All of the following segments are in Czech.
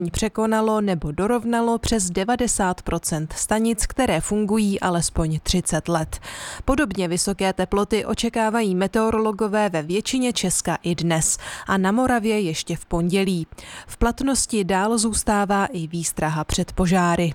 překonalo nebo dorovnalo přes 90% stanic, které fungují alespoň 30 let. Podobně vysoké teploty očekávají meteorologové ve většině Česka i dnes a na Moravě ještě v pondělí. V platnosti dál zůstává i výstraha před požáry.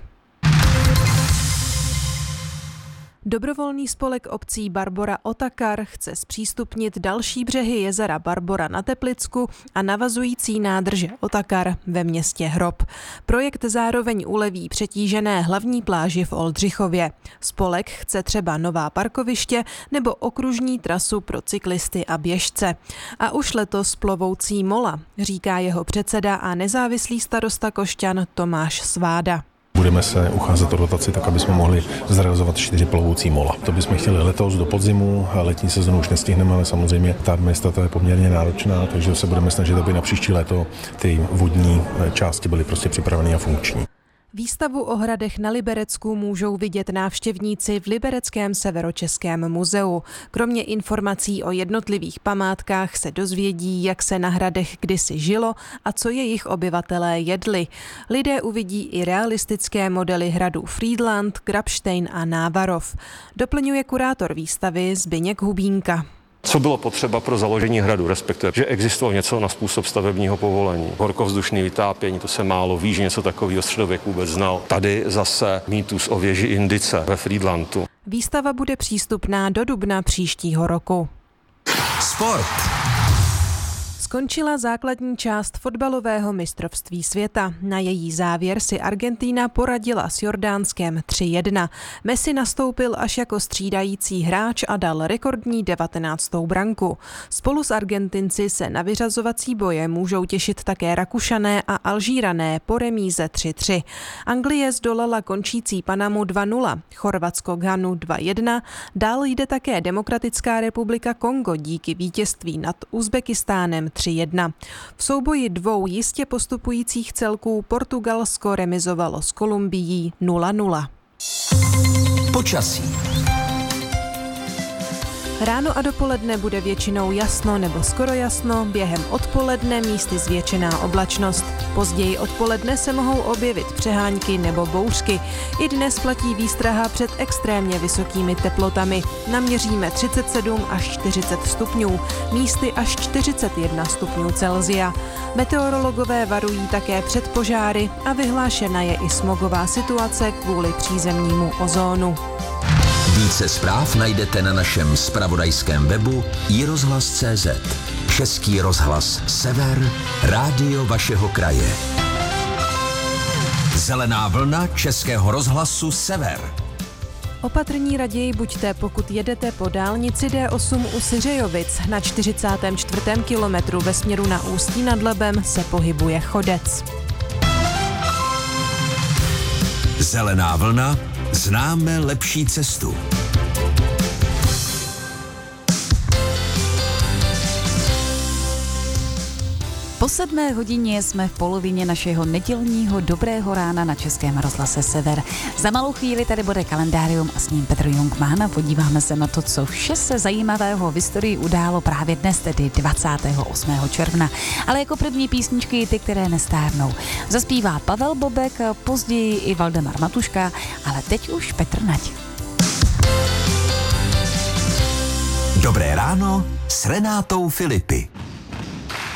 Dobrovolný spolek obcí Barbora Otakar chce zpřístupnit další břehy jezera Barbora na Teplicku a navazující nádrže Otakar ve městě Hrob. Projekt zároveň uleví přetížené hlavní pláži v Oldřichově. Spolek chce třeba nová parkoviště nebo okružní trasu pro cyklisty a běžce. A už letos plovoucí mola, říká jeho předseda a nezávislý starosta Košťan Tomáš Sváda. Budeme se ucházet o dotaci tak, aby jsme mohli zrealizovat 4 plovoucí mola. To bychom chtěli letos do podzimu, letní sezonu už nestihneme, ale samozřejmě ta administrativa je poměrně náročná, takže se budeme snažit, aby na příští léto ty vodní části byly prostě připravené a funkční. Výstavu o hradech na Liberecku můžou vidět návštěvníci v Libereckém severočeském muzeu. Kromě informací o jednotlivých památkách se dozvědí, jak se na hradech kdysi žilo a co jejich obyvatelé jedli. Lidé uvidí i realistické modely hradů Frýdlant, Grabštejn a Návarov. Doplňuje kurátor výstavy Zbyněk Hubínka. Co bylo potřeba pro založení hradu, respektive, že existovalo něco na způsob stavebního povolení. Horkovzdušné vytápění, to se málo ví, že něco takového středověk vůbec znal. Tady zase mýtus o věži Indice ve Frýdlantu. Výstava bude přístupná do dubna příštího roku. Sport. Skončila základní část fotbalového mistrovství světa. Na její závěr si Argentina poradila s Jordánskem 3-1. Messi nastoupil až jako střídající hráč a dal rekordní 19. branku. Spolu s Argentinci se na vyřazovací boje můžou těšit také Rakušané a Alžírané po remíze 3-3. Anglie zdolala končící Panamu 2-0, Chorvatsko Ghanu 2-1, dál jde také Demokratická republika Kongo díky vítězství nad Uzbekistánem 3-1. V souboji dvou jistě postupujících celků Portugalsko remizovalo s Kolumbií 0-0. Počasí. Ráno a dopoledne bude většinou jasno nebo skoro jasno, během odpoledne místy zvětšená oblačnost. Později odpoledne se mohou objevit přehánky nebo bouřky. I dnes platí výstraha před extrémně vysokými teplotami. Naměříme 37 až 40 stupňů, místy až 41 stupňů Celsia. Meteorologové varují také před požáry a vyhlášena je i smogová situace kvůli přízemnímu ozónu. Více zpráv najdete na našem zpravodajském webu iRozhlas.cz. Český rozhlas Sever, rádio vašeho kraje. Zelená vlna Českého rozhlasu Sever. Opatrní raději buďte, pokud jedete po dálnici D8 u Syřejovic. Na 44. kilometru ve směru na Ústí nad Labem se pohybuje chodec. Zelená vlna, známe lepší cestu. Po 7 hodině jsme v polovině našeho nedělního dobrého rána na Českém rozhlase Sever. Za malou chvíli tady bude kalendárium a s ním Petr Jungmann. Podíváme se na to, co vše se zajímavého v historii událo právě dnes, tedy 28. června. Ale jako první písničky ty, které nestárnou. Zaspívá Pavel Bobek, později i Valdemar Matuška, ale teď už Petr Nať. Dobré ráno s Renátou Filipy.